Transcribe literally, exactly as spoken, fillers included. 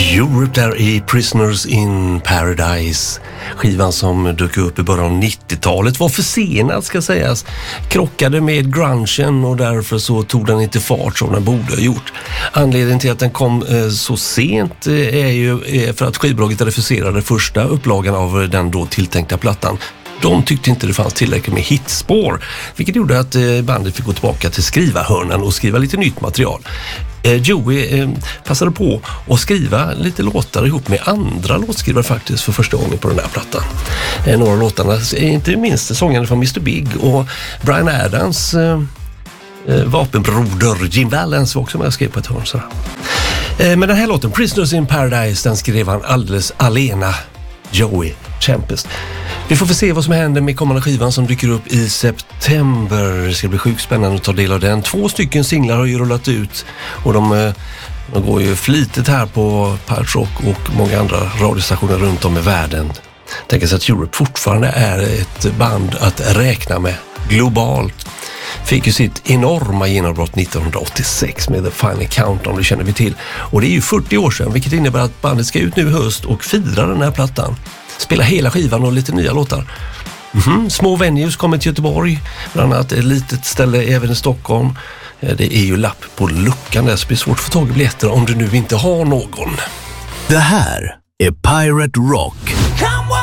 Europe där i Prisoners in Paradise. Skivan som dök upp i början av nittiotalet var försenad, ska sägas. Krockade med grungen och därför så tog den inte fart som den borde ha gjort. Anledningen till att den kom eh, så sent eh, är ju eh, för att skivbolaget refuserade första upplagan av den då tilltänkta plattan. De tyckte inte det fanns tillräckligt med hitspår, vilket gjorde att bandet fick gå tillbaka till skrivarhörnan och skriva lite nytt material. Joey passade på att skriva lite låtar ihop med andra låtskrivare faktiskt för första gången på den här plattan. Några låtarna, inte minst sångaren från mister Big och Bryan Adams vapenbroder Jim Valens var också med och skrev på ett hörn. Så. Men den här låten, Prisoners in Paradise, den skrev han alldeles alena, Joey Tempest. Vi får få se vad som händer med kommande skivan som dyker upp i september. Det ska bli sjukt spännande att ta del av den. Två stycken singlar har ju rullat ut och de, de går ju flitigt här på Pirate Rock och många andra radiostationer runt om i världen. Tänk sig att Europe fortfarande är ett band att räkna med globalt. Fick ju sitt enorma genombrott nittonhundraåttiosex med The Final Countdown, det känner vi till. Och det är ju fyrtio år sedan, vilket innebär att bandet ska ut nu i höst och fira den här plattan. Spela hela skivan och lite nya låtar. Mm-hmm. Små venues kommer till Göteborg, bland annat ett litet ställe även i Stockholm. Det är ju lapp på luckan där, så det blir svårt att få tag i biljetter om du nu inte har någon. Det här är Pirate Rock.